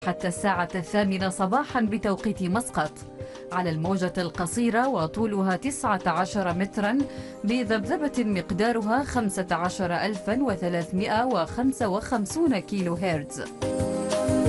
حتى الساعة 8 صباحا بتوقيت مسقط، على الموجة القصيرة وطولها 19 مترا بذبذبة مقدارها 15355 كيلو هرتز.